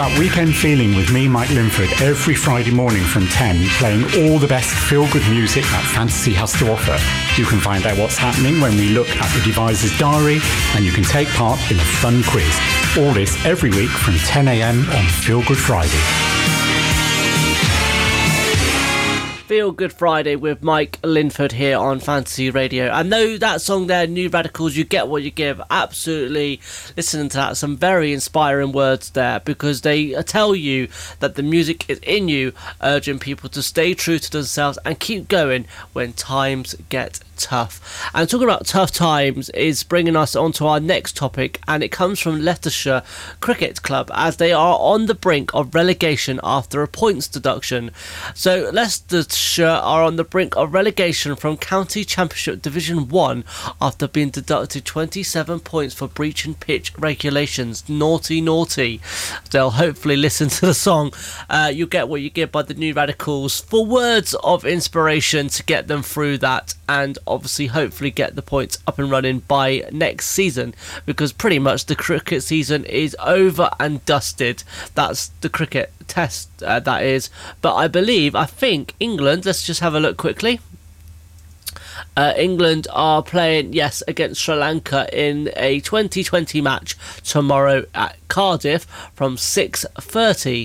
out Weekend Feeling with me, Mike Linford, every Friday morning from 10, playing all the best feel-good music that fantasy has to offer. You can find out what's happening when we look at the deviser's diary, and you can take part in a fun quiz. All this every week from 10 a.m. on Feel Good Friday. Feel Good Friday with Mike Linford here on Fantasy Radio. I know that song there, New Radicals, You Get What You Give. Absolutely listening to that. Some very inspiring words there, because they tell you that the music is in you, urging people to stay true to themselves and keep going when times get tough. And talking about tough times is bringing us on to our next topic, and it comes from Leicestershire Cricket Club, as they are on the brink of relegation after a points deduction. So Leicestershire are on the brink of relegation from County Championship Division 1 after being deducted 27 points for breaching pitch regulations. Naughty, naughty. They'll hopefully listen to the song You Get What You Give by the New Radicals for words of inspiration to get them through that, and obviously hopefully get the points up and running by next season, because pretty much the cricket season is over and dusted. That's the cricket test, that is. But I think England, let's just have a look quickly. England are playing, yes, against Sri Lanka in a 2020 match tomorrow at Cardiff from 6:30.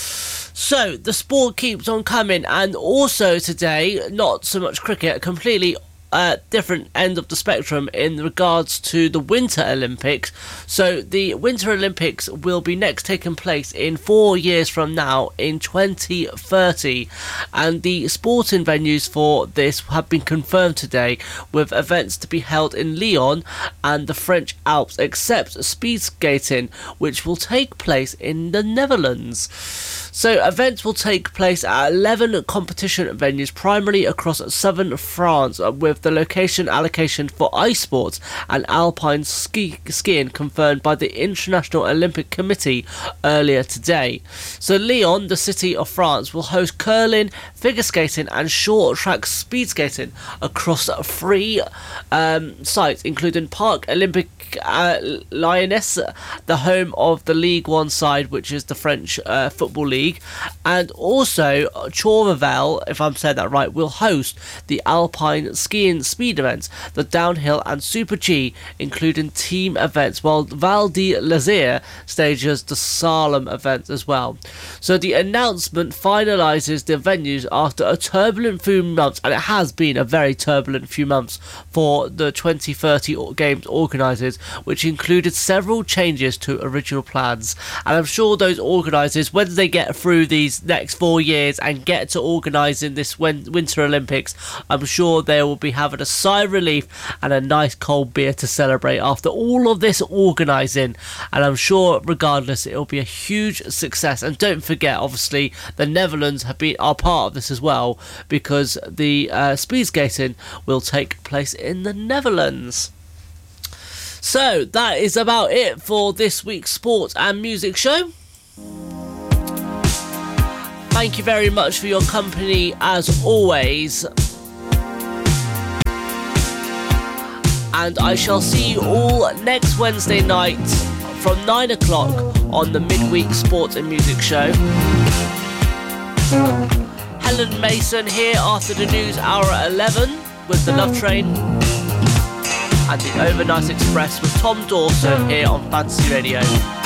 So the sport keeps on coming, and also today, not so much cricket, completely different end of the spectrum in regards to the Winter Olympics. So the Winter Olympics will be next taking place in 4 years from now, in 2030, and the sporting venues for this have been confirmed today, with events to be held in Lyon and the French Alps, except speed skating, which will take place in the Netherlands. So events will take place at 11 competition venues, primarily across southern France, with the location allocation for ice sports and alpine skiing confirmed by the International Olympic Committee earlier today. So Lyon, the city of France, will host curling, figure skating and short track speed skating across 3 sites, including Parc Olympique Lyonnais, the home of the Ligue 1 side, which is the French Football League, and also Chorval, if I'm saying that right, will host the alpine skiing speed events, the downhill and Super G, including team events, while Val d'Isère stages the slalom events as well. So the announcement finalises the venues after a turbulent few months, and it has been a very turbulent few months for the 2030 Games organisers, which included several changes to original plans. And I'm sure those organisers, when they get through these next 4 years and get to organising this Winter Olympics, I'm sure they will be having a sigh of relief and a nice cold beer to celebrate after all of this organising. And I'm sure regardless it will be a huge success. And don't forget, obviously the Netherlands are part of this as well, because the speed skating will take place in the Netherlands. So that is about it for this week's sports and music show. Thank you very much for your company as always. And I shall see you all next Wednesday night from 9 o'clock on the midweek sports and music show. Helen Mason here after the news hour at 11 with the Love Train. And the Overnight Express with Tom Dawson here on Fantasy Radio.